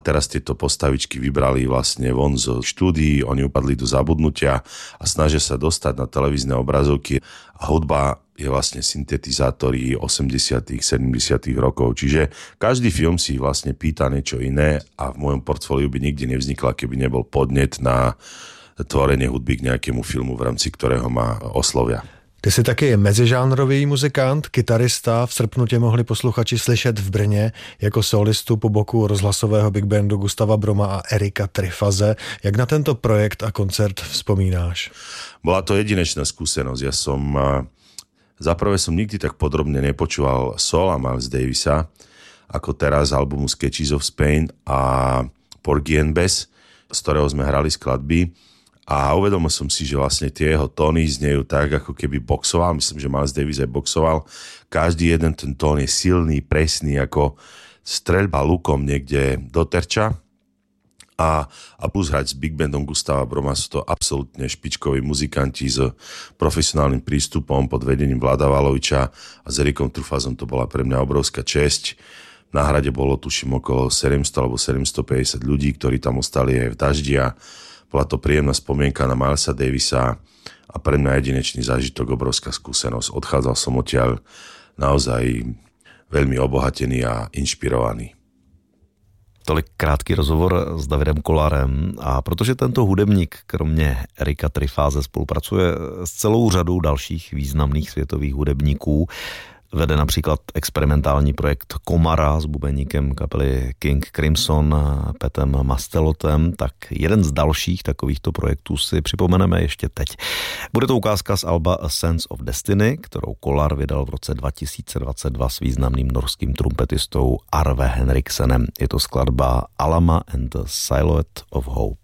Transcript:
Teraz tieto postavičky vybrali vlastne von zo štúdií, oni upadli do zabudnutia a snažia sa dostať na televízne obrazovky a hudba je vlastne syntetizátory 80., 70. rokov. Čiže každý film si vlastne pýta niečo iné a v mojom portfóliu by nikdy nevznikla, keby nebol podnet na tvorenie hudby k nejakému filmu, v rámci ktorého ma oslovia. Ty jsi taky mezižánrový muzikant, kytarista. V srpnu tě mohli posluchači slyšet v Brně jako solistu po boku rozhlasového big bandu Gustava Broma a Erika Trifaze. Jak na tento projekt a koncert vzpomínáš? Bola to jedinečná skúsenosť. Zaprvé som nikdy tak podrobne nepočúval sola Miles Davisa, ako teraz albumu Sketches of Spain a Porgy and Bess, z ktorého sme hrali skladby. A uvedomil som si, že vlastne tie jeho tóny znejú tak, ako keby boxoval. Myslím, že Miles Davis aj boxoval. Každý jeden ten tón je silný, presný, ako streľba lukom niekde do terča. A plus hrať s big bandom Gustava Broma, sú to absolútne špičkoví muzikanti s profesionálnym prístupom pod vedením Vlada Valoviča a s Erikom Trifazom. To bola pre mňa obrovská česť. Na hrade bolo tuším okolo 700 alebo 750 ľudí, ktorí tam ostali aj v daždi a bola to príjemná spomienka na Milesa Davisa a pre mňa jedinečný zážitok, obrovská skúsenosť. Odchádzal som odtiaľ naozaj veľmi obohatený a inšpirovaný. Tolik krátký rozhovor s Davidem Kollarem a protože tento hudebník kromě Erika Trifaze spolupracuje s celou řadou dalších významných světových hudebníků, vede například experimentální projekt Komara s bubeníkem kapely King Crimson Petem Mastelotem, tak jeden z dalších takovýchto projektů si připomeneme ještě teď. Bude to ukázka z alba A Sense of Destiny, kterou Kollar vydal v roce 2022 s významným norským trumpetistou Arve Henriksenem. Je to skladba Alma and the Silhouette of Hope.